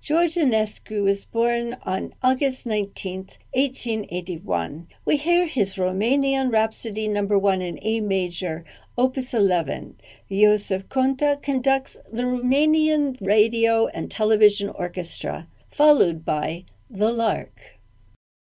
George Enescu was born on August 19, 1881. We hear his Romanian Rhapsody No. 1 in A major, Opus 11. Joseph Conta conducts the Romanian Radio and Television Orchestra, followed by The Lark.